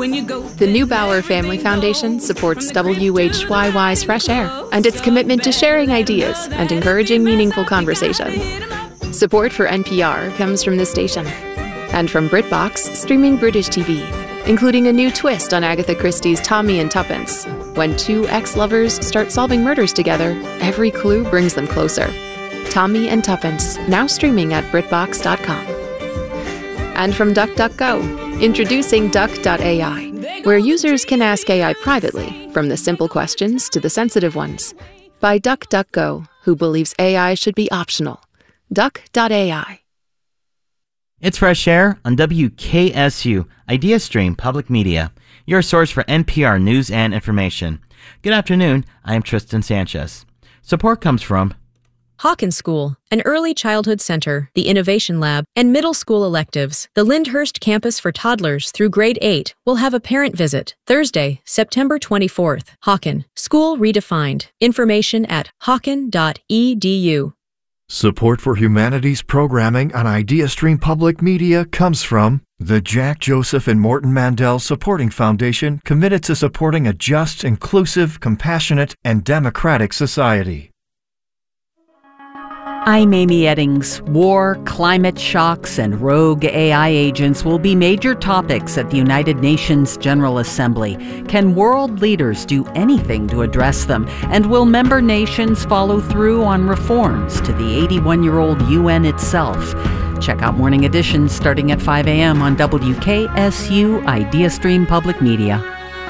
The Neubauer Family Foundation supports WHYY's Fresh Air and its commitment to sharing ideas and encouraging meaningful conversation. Support for NPR comes from this station and from BritBox, streaming British TV, including a new twist on Agatha Christie's Tommy and Tuppence. When two ex-lovers start solving murders together, every clue brings them closer. Tommy and Tuppence, now streaming at BritBox.com. And from DuckDuckGo, introducing Duck.ai, where users can ask AI privately, from the simple questions to the sensitive ones. By DuckDuckGo, who believes AI should be optional. Duck.ai. It's Fresh Air on WKSU, IdeaStream Public Media, your source for NPR news and information. Good afternoon, I am Tristan Sanchez. Support comes from Hawkins School, an early childhood center, the Innovation Lab, and middle school electives. The Lyndhurst campus for toddlers through grade 8 will have a parent visit Thursday, September 24th. Hawken, School Redefined. Information at hawken.edu. Support for humanities programming on IdeaStream Public Media comes from the Jack Joseph and Morton Mandel Supporting Foundation, committed to supporting a just, inclusive, compassionate, and democratic society. I'm Amy Eddings. War, climate shocks, and rogue AI agents will be major topics at the United Nations General Assembly. Can world leaders do anything to address them? And will member nations follow through on reforms to the 81-year-old UN itself? Check out Morning Edition starting at 5 a.m. on WKSU IdeaStream Public Media.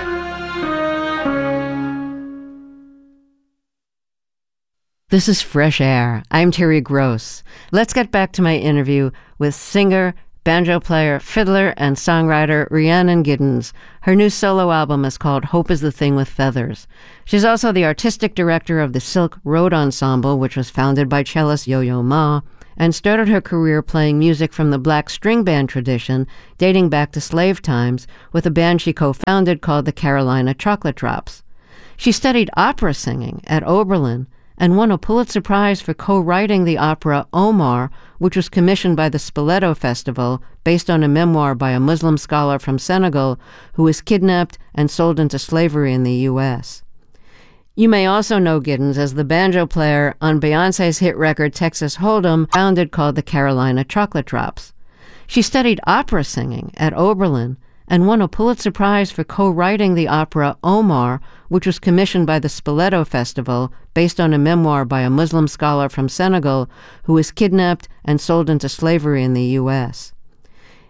This is Fresh Air. I'm Terry Gross. Let's get back to my interview with singer, banjo player, fiddler, and songwriter Rhiannon Giddens. Her new solo album is called Hope is the Thing with Feathers. She's also the artistic director of the Silk Road Ensemble, which was founded by cellist Yo-Yo Ma, and started her career playing music from the black string band tradition dating back to slave times with a band she co-founded called the Carolina Chocolate Drops. She studied opera singing at Oberlin and won a Pulitzer Prize for co-writing the opera Omar, which was commissioned by the Spoleto Festival, based on a memoir by a Muslim scholar from Senegal who was kidnapped and sold into slavery in the U.S. You may also know Giddens as the banjo player on Beyoncé's hit record Texas Hold'em, founded called the Carolina Chocolate Drops. She studied opera singing at Oberlin and won a Pulitzer Prize for co-writing the opera Omar, which was commissioned by the Spoleto Festival, based on a memoir by a Muslim scholar from Senegal who was kidnapped and sold into slavery in the U.S.